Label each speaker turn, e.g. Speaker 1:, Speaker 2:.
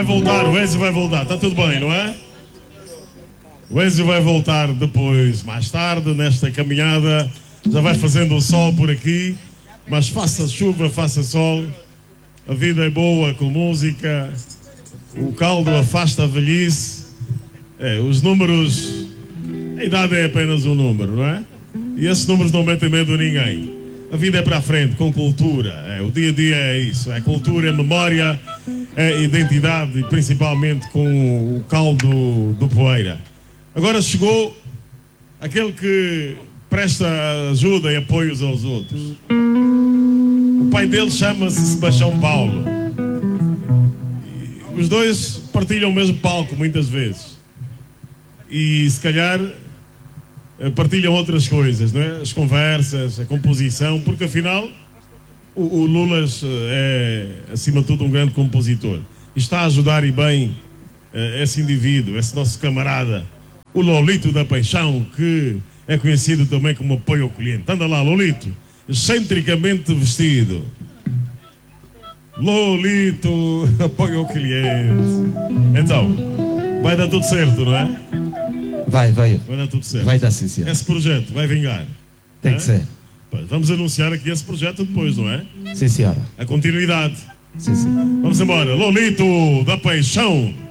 Speaker 1: voltar, o Ezio vai voltar, está tudo bem, não é? O Ezio vai voltar depois, mais tarde, nesta caminhada. Já vai fazendo o sol por aqui, mas faça chuva, faça sol. A vida é boa com música. O caldo afasta a velhice. Os números, a idade é apenas um número, não é? E esses números não metem medo a ninguém. A vida é para a frente, com cultura. O dia a dia é isso. É cultura, é memória, é identidade, e principalmente com o caldo do Poeira. Agora chegou aquele que presta ajuda e apoios aos outros. O pai dele chama-se Sebastião Paulo. E os dois partilham o mesmo palco muitas vezes. E se calhar partilham outras coisas, não é? As conversas, a composição, porque afinal o Lulas é acima de tudo um grande compositor. E está a ajudar e bem esse indivíduo, esse nosso camarada, o Lolito da Paixão, que é conhecido também como apoio ao cliente. Anda lá, Lolito, excentricamente vestido. Lolito, apoio ao cliente. Então, vai dar tudo certo, não é?
Speaker 2: Vai
Speaker 1: dar tudo certo.
Speaker 2: Vai dar, sim, senhor.
Speaker 1: Esse projeto vai vingar.
Speaker 2: Tem que ser.
Speaker 1: Vamos anunciar aqui esse projeto depois, não é?
Speaker 2: Sim, senhora.
Speaker 1: A continuidade.
Speaker 2: Sim, sim.
Speaker 1: Vamos embora. Lolito da Paixão.